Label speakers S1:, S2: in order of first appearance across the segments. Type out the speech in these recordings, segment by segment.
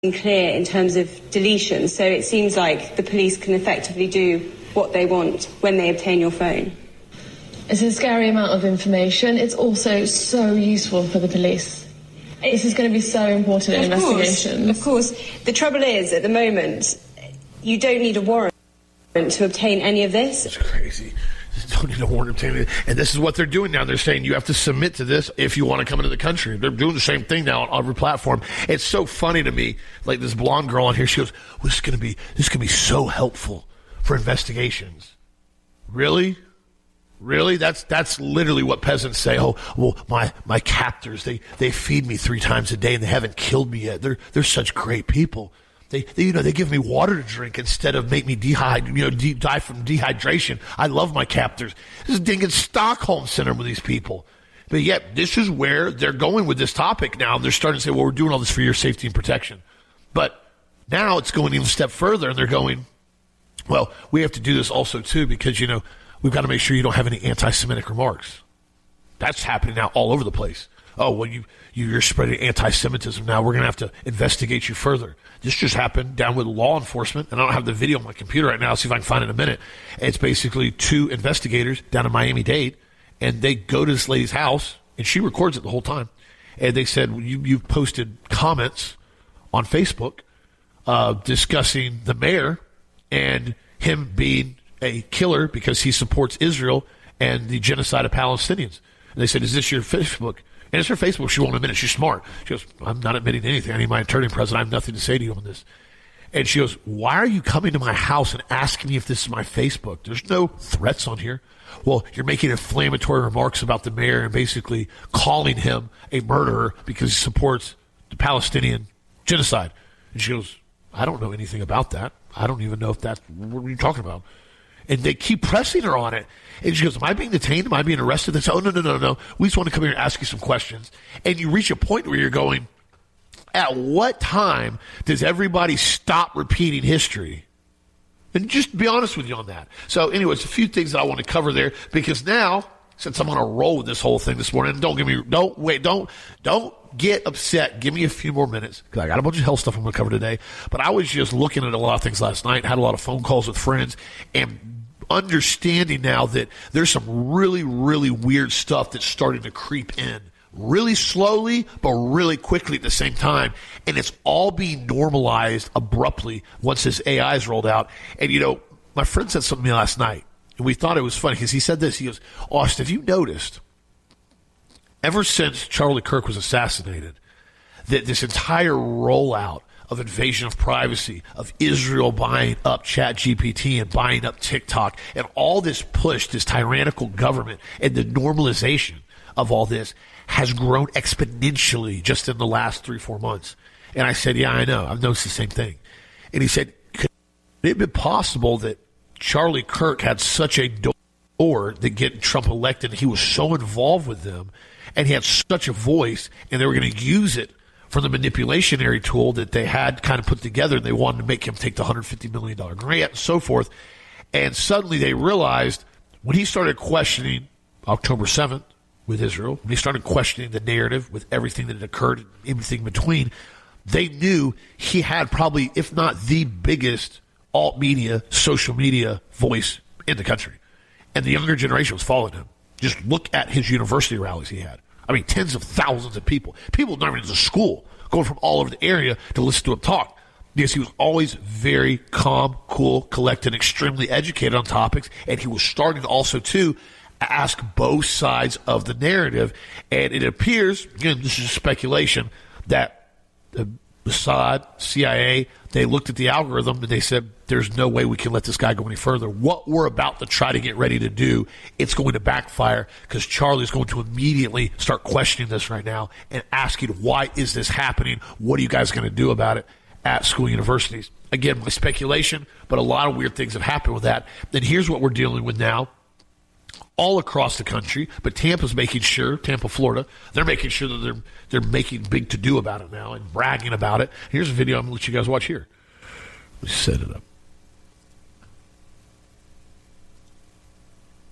S1: clear in terms of deletion, so it seems like the police can effectively do what they want when they obtain your phone.
S2: It's a scary amount of information. It's also so useful for the police. This is going to be so important in investigations.
S1: Of course. The trouble is, at the moment, you don't need a warrant to obtain any of this.
S3: It's crazy. You don't need a warrant to obtain it. And this is what they're doing now. They're saying you have to submit to this if you want to come into the country. They're doing the same thing now on every platform. It's so funny to me. Like this blonde girl on here, she goes, well, this can be so helpful for investigations. Really? Really? That's literally what peasants say. Oh, well, my captors, they feed me 3 times a day and they haven't killed me yet. They're such great people. They give me water to drink instead of make me die from dehydration. I love my captors. This is dang Stockholm Syndrome with these people. But yet, this is where they're going with this topic now. They're starting to say, well, we're doing all this for your safety and protection. But now it's going even a step further, and they're going, well, we have to do this also, too, because, we've got to make sure you don't have any anti-Semitic remarks. That's happening now all over the place. Oh, well, you're spreading anti-Semitism now. We're going to have to investigate you further. This just happened down with law enforcement, and I don't have the video on my computer right now. See if I can find it in a minute. It's basically 2 investigators down in Miami-Dade, and they go to this lady's house, and she records it the whole time. And they said, well, you've posted comments on Facebook discussing the mayor and him being a killer because he supports Israel and the genocide of Palestinians. And they said, is this your Facebook? And it's her Facebook. She won't admit it. She's smart. She goes, I'm not admitting anything. I need my attorney present. I have nothing to say to you on this. And she goes, why are you coming to my house and asking me if this is my Facebook? There's no threats on here. Well, you're making inflammatory remarks about the mayor and basically calling him a murderer because he supports the Palestinian genocide. And she goes, I don't know anything about that. I don't even know if that's what are you talking about. And they keep pressing her on it. And she goes, am I being detained? Am I being arrested? They say, oh, no. We just want to come here and ask you some questions. And you reach a point where you're going, at what time does everybody stop repeating history? And just be honest with you on that. So anyways, a few things that I want to cover there, because now, since I'm on a roll with this whole thing this morning, don't get upset. Give me a few more minutes, because I got a bunch of health stuff I'm going to cover today. But I was just looking at a lot of things last night, had a lot of phone calls with friends, and understanding now that there's some really, really weird stuff that's starting to creep in really slowly, but really quickly at the same time. And it's all being normalized abruptly once this AI is rolled out. And, my friend said something to me last night, and we thought it was funny because he said this. He goes, Austin, have you noticed, ever since Charlie Kirk was assassinated, that this entire rollout of invasion of privacy, of Israel buying up ChatGPT and buying up TikTok, and all this push, this tyrannical government, and the normalization of all this has grown exponentially just in the last 3-4 months. And I said, yeah, I know. I've noticed the same thing. And he said, could it be possible that Charlie Kirk had such a door to get Trump elected, and he was so involved with them, and he had such a voice, and they were going to use it for the manipulationary tool that they had kind of put together, and they wanted to make him take the $150 million grant and so forth. And suddenly they realized when he started questioning October 7th with Israel, when he started questioning the narrative with everything that had occurred and everything in between, they knew he had probably, if not the biggest alt media, social media voice in the country. And the younger generation was following him. Just look at his university rallies he had. I mean, tens of thousands of people not even to school, going from all over the area to listen to him talk. Because he was always very calm, cool, collected, extremely educated on topics. And he was starting also to ask both sides of the narrative. And it appears, again, this is speculation, that the Mossad, CIA, they looked at the algorithm and they said, there's no way we can let this guy go any further. What we're about to try to get ready to do, it's going to backfire, because Charlie's going to immediately start questioning this right now and asking, why is this happening? What are you guys going to do about it at school universities? Again, my speculation, but a lot of weird things have happened with that. Then here's what we're dealing with now. All across the country, but Tampa's making sure, Tampa, Florida, they're making sure that they're making big to-do about it now and bragging about it. Here's a video I'm going to let you guys watch here. Let's set it up.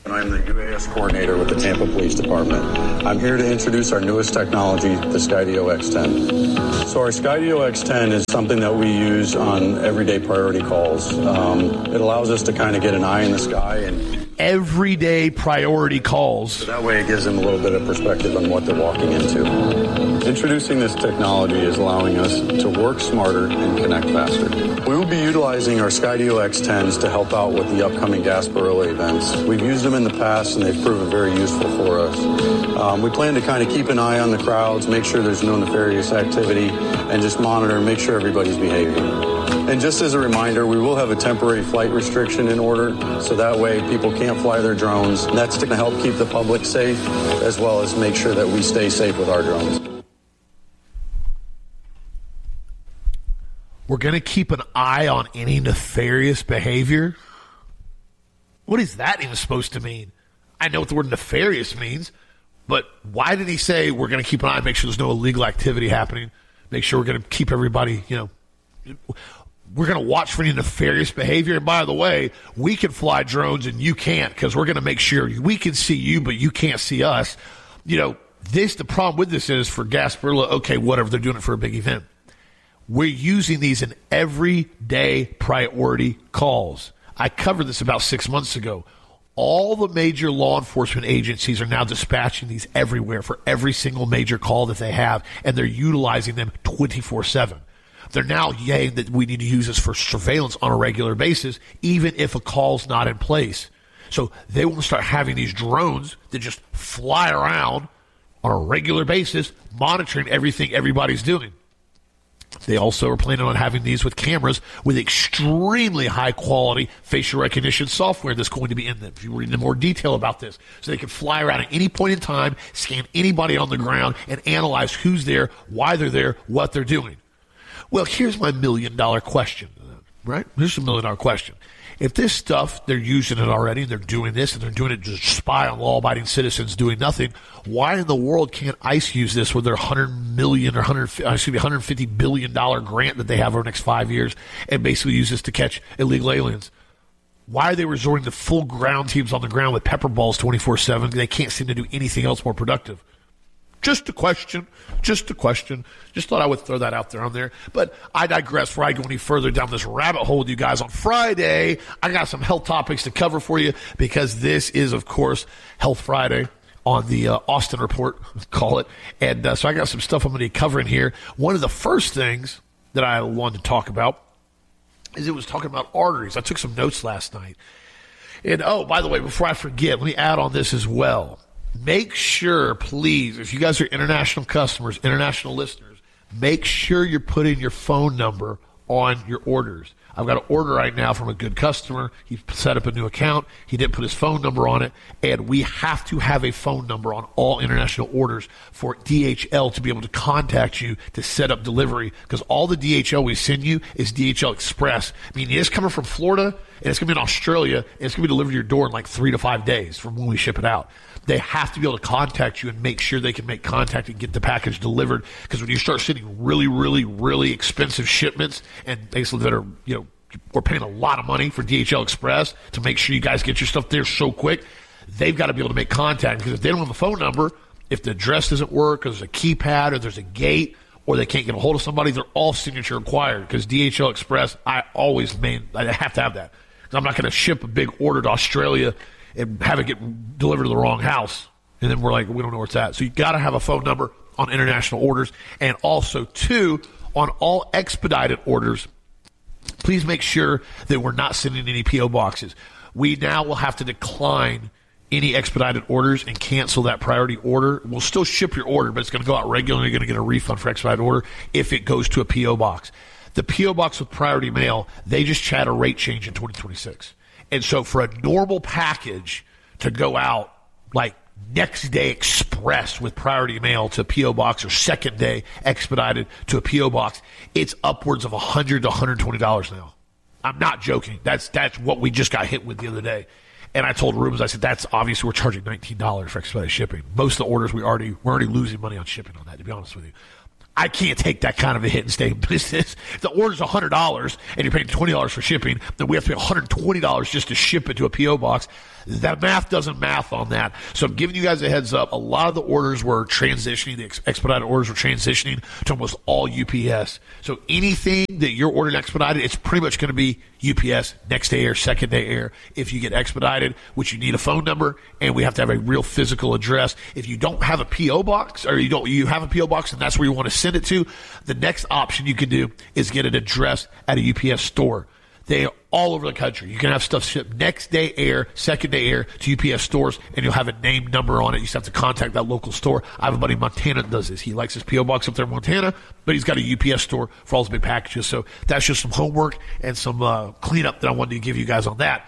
S4: I'm the UAS coordinator with the Tampa Police Department. I'm here to introduce our newest technology, the Skydio X10. So our Skydio X10 is something that we use on everyday priority calls. It allows us to kind of get an eye in the sky and
S3: everyday priority calls.
S4: So that way it gives them a little bit of perspective on what they're walking into. Introducing this technology is allowing us to work smarter and connect faster. We will be utilizing our Skydio X10s to help out with the upcoming Gasparilla events. We've used them in the past and they've proven very useful for us. We plan to kind of keep an eye on the crowds, make sure there's no nefarious activity, and just monitor and make sure everybody's behaving. And just as a reminder, we will have a temporary flight restriction in order, so that way people can't fly their drones. And that's going to help keep the public safe, as well as make sure that we stay safe with our drones.
S3: We're going to keep an eye on any nefarious behavior? What is that even supposed to mean? I know what the word nefarious means, but why did he say we're going to keep an eye, make sure there's no illegal activity happening, make sure we're going to keep everybody, we're going to watch for any nefarious behavior. And by the way, we can fly drones and you can't, because we're going to make sure we can see you, but you can't see us. The problem with this is for Gasparilla, okay, whatever, they're doing it for a big event. We're using these in everyday priority calls. I covered this about 6 months ago. All the major law enforcement agencies are now dispatching these everywhere for every single major call that they have, and they're utilizing them 24/7. They're now saying that we need to use this for surveillance on a regular basis, even if a call's not in place. So they will start having these drones that just fly around on a regular basis, monitoring everything everybody's doing. They also are planning on having these with cameras with extremely high-quality facial recognition software that's going to be in them. If you read into more detail about this, so they can fly around at any point in time, scan anybody on the ground, and analyze who's there, why they're there, what they're doing. Well, here's my $1 million question, right? Here's a $1 million question. If this stuff, they're using it already, and they're doing this, and they're doing it to spy on law-abiding citizens doing nothing, why in the world can't ICE use this with their $100 million or $150 billion grant that they have over the next 5 years and basically use this to catch illegal aliens? Why are they resorting to full ground teams on the ground with pepper balls 24/7? They can't seem to do anything else more productive. Just a question. Just thought I would throw that out there on there. But I digress. Before I go any further down this rabbit hole with you guys on Friday, I got some health topics to cover for you, because this is, of course, Health Friday on the Austin Report, call it. And so I got some stuff I'm going to be covering here. One of the first things that I wanted to talk about is it was talking about arteries. I took some notes last night. And, oh, by the way, before I forget, let me add on this as well. Make sure, please, if you guys are international customers, international listeners, make sure you're putting your phone number on your orders. I've got an order right now from a good customer. He set up a new account. He didn't put his phone number on it. And we have to have a phone number on all international orders for DHL to be able to contact you to set up delivery, because all the DHL we send you is DHL Express. I mean, it's coming from Florida, and it's going to be in Australia, and it's going to be delivered to your door in like 3 to 5 days from when we ship it out. They have to be able to contact you and make sure they can make contact and get the package delivered. Because when you start sending really, really, really expensive shipments, and basically that are, we're paying a lot of money for DHL Express to make sure you guys get your stuff there so quick, they've got to be able to make contact. Because if they don't have a phone number, if the address doesn't work, or there's a keypad, or there's a gate, or they can't get a hold of somebody, they're all signature required. Because DHL Express, I have to have that. Because I'm not going to ship a big order to Australia and have it get delivered to the wrong house. And then we're like, we don't know where it's at. So you got to have a phone number on international orders. And also, too, on all expedited orders, please make sure that we're not sending any P.O. boxes. We now will have to decline any expedited orders and cancel that priority order. We'll still ship your order, but it's going to go out regularly. You're going to get a refund for expedited order if it goes to a P.O. box. The P.O. box with priority mail, they just had a rate change in 2026. And so for a normal package to go out like next day express with priority mail to a P.O. box, or second day expedited to a P.O. box, it's upwards of $100 to $120 now. I'm not joking. That's what we just got hit with the other day. And I told Rubens, I said, that's obviously we're charging $19 for expedited shipping. Most of the orders we're already losing money on shipping on that, to be honest with you. I can't take that kind of a hit and stay in business. If the order's $100 and you're paying $20 for shipping, then we have to pay $120 just to ship it to a P.O. box. That math doesn't math on that. So I'm giving you guys a heads up. A lot of the orders were transitioning, the expedited orders were transitioning to almost all UPS. So anything that you're ordering expedited, it's pretty much going to be UPS, next day air, second day air. If you get expedited, which you need a phone number, and we have to have a real physical address. If you don't have a P.O. box, or you have a P.O. box and that's where you want to send it to, the next option you can do is get an address at a UPS store. They are all over the country. You can have stuff shipped next day air, second day air to UPS stores, and you'll have a name number on it. You just have to contact that local store. I have a buddy in Montana that does this. He likes his P.O. box up there in Montana, but he's got a UPS store for all his big packages. So that's just some homework and some cleanup that I wanted to give you guys on that.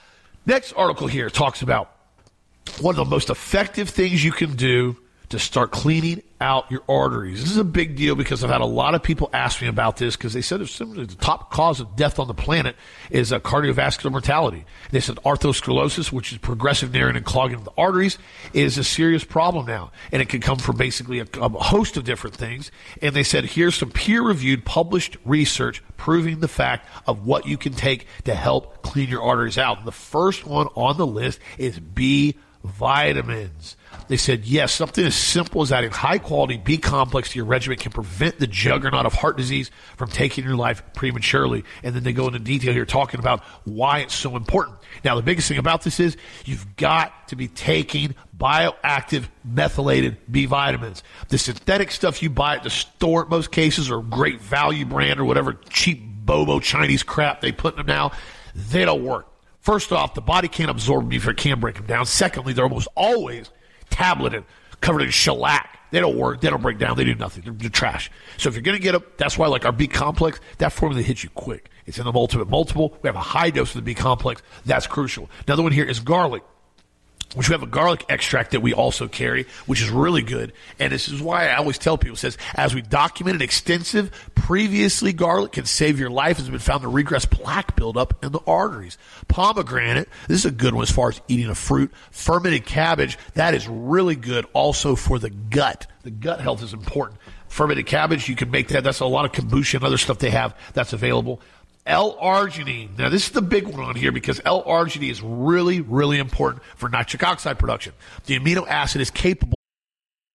S3: Next article here talks about one of the most effective things you can do to start cleaning out your arteries. This is a big deal because I've had a lot of people ask me about this because they said the top cause of death on the planet is cardiovascular mortality. They said atherosclerosis, which is progressive narrowing and clogging of the arteries, is a serious problem now. And it can come from basically a host of different things. And they said, here's some peer-reviewed published research proving the fact of what you can take to help clean your arteries out. And the first one on the list is B vitamins. They said, yes, something as simple as adding high-quality B complex to your regimen can prevent the juggernaut of heart disease from taking your life prematurely. And then they go into detail here talking about why it's so important. Now, the biggest thing about this is you've got to be taking bioactive methylated B vitamins. The synthetic stuff you buy at the store in most cases, or Great Value brand or whatever cheap Bobo Chinese crap they put in them now, they don't work. First off, the body can't absorb them if it can break them down. Secondly, they're almost always tableted, covered in shellac. They don't work. They don't break down. They do nothing. They're trash. So if you're going to get them, that's why like our B complex, that formula hits you quick. It's in the ultimate multiple. We have a high dose of the B complex. That's crucial. Another one here is garlic, which we have a garlic extract that we also carry, which is really good. And this is why I always tell people, it says, as we documented extensive, previously garlic can save your life. It's been found to regress plaque buildup in the arteries. Pomegranate, this is a good one as far as eating a fruit. Fermented cabbage, that is really good also for the gut. The gut health is important. Fermented cabbage, you can make that. That's a lot of kombucha and other stuff they have that's available. L-arginine. Now, this is the big one on here because L-arginine is really, really important for nitric oxide production. The amino acid is capable